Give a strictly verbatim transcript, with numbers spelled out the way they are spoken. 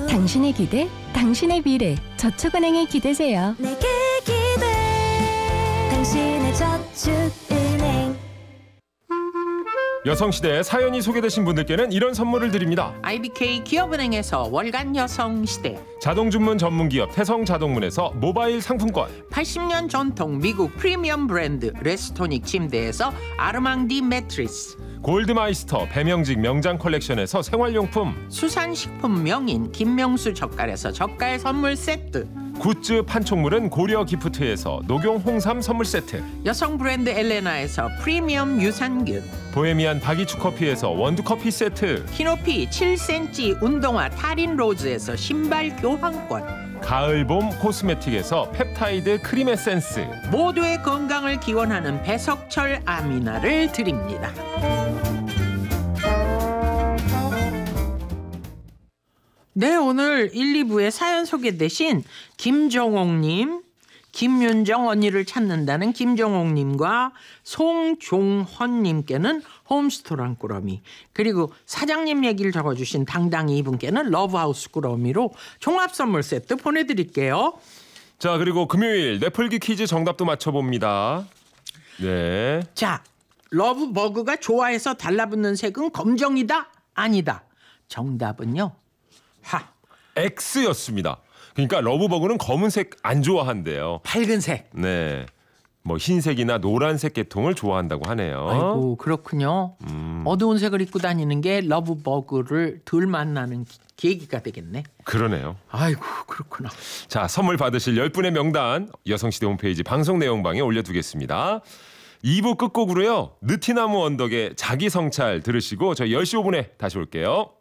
당신의 기대, 당신의 미래, 저축은행에 기대세요. 내게 기대 당신의 저축은행. 여성시대에 사연이 소개되신 분들께는 이런 선물을 드립니다. 아이비케이 기업은행에서 월간 여성시대, 자동 주문 전문기업 태성자동문에서 모바일 상품권, 팔십 년 전통 미국 프리미엄 브랜드 레스토닉 침대에서 아르망디 매트리스, 골드마이스터 배명직 명장 컬렉션에서 생활용품, 수산식품 명인 김명수 젓갈에서 젓갈 선물 세트, 굿즈 판촉물은 고려 기프트에서 녹용 홍삼 선물 세트, 여성 브랜드 엘레나에서 프리미엄 유산균, 보헤미안 바기추 커피에서 원두 커피 세트, 키높이 칠 센티미터 운동화 타린 로즈에서 신발 교환권, 가을 봄 코스메틱에서 펩타이드 크림 에센스, 모두의 건강을 기원하는 배석철 아미나를 드립니다. 네, 오늘 일, 이 부에 사연 소개되신 김종옥님, 김윤정 언니를 찾는다는 김종옥님과 송종헌님께는 홈스토랑 꾸러미, 그리고 사장님 얘기를 적어주신 당당히 이분께는 러브하우스 꾸러미로 종합선물 세트 보내드릴게요. 자, 그리고 금요일 뇌풀기 퀴즈 정답도 맞춰봅니다. 네. 자, 러브버그가 좋아해서 달라붙는 색은 검정이다? 아니다. 정답은요, 하, X였습니다. 그러니까 러브버그는 검은색 안 좋아한대요. 밝은색. 네. 뭐 흰색이나 노란색 계통을 좋아한다고 하네요. 아이고, 그렇군요. 음. 어두운 색을 입고 다니는 게 러브버그를 덜 만나는 기- 계기가 되겠네. 그러네요. 아이고, 그렇구나. 자, 선물 받으실 열 분의 명단 여성시대 홈페이지 방송 내용방에 올려두겠습니다. 이 부 끝곡으로요, 느티나무 언덕의 자기 성찰 들으시고 저희 열 시 오 분에 다시 올게요.